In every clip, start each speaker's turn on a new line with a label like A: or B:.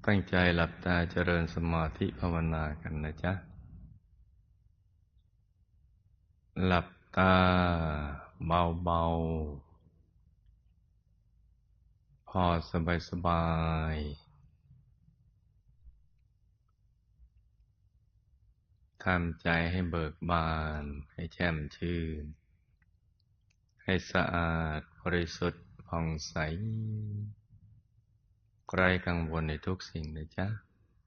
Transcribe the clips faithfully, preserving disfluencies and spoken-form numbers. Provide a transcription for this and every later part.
A: ตั้งใจหลับตาเจริญสมาธิภาวนากันนะจ๊ะหลับตาเบาๆพอสบายๆทำใจให้เบิกบานให้แช่มชื่นให้สะอาดบริสุทธิ์ผ่องใสไร้กังวลในทุกสิ่งนะจ๊ะ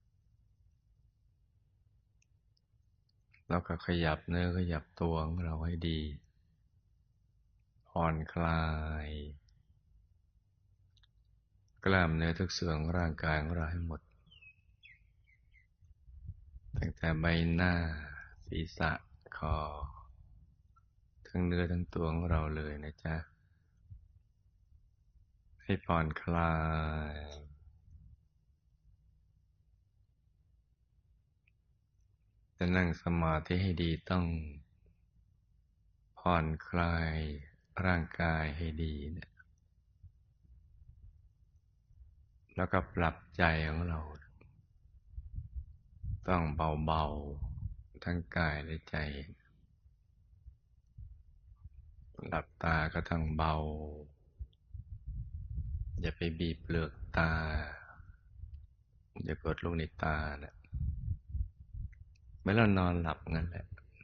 A: แล้วก็ขยับเนื้อขยับตัวของเราให้ดีผ่อนคลายกล้ามเนื้อทุกส่วนของร่างกายของเราให้หมดตั้งแต่ใบหน้าศีรษะคอทั้งเนื้อทั้งตัวของเราเลยนะจ๊ะให้ผ่อนคลายจะนั่งสมาธิให้ดีต้องผ่อนคลายร่างกายให้ดีนะแล้วก็ปรับใจของเราต้องเบาๆทั้งกายและใจหลับตาก็ต้องเบาอย่าไปบีบเปลือกตาอย่ากดลูกในตานะเมื่อเรานอนหลับงั้นแหละ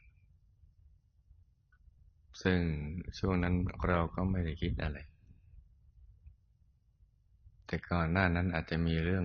A: ซึ่งช่วงนั้นเราก็ไม่ได้คิดอะไรแต่ก่อนหน้านั้นอาจจะมีเรื่อง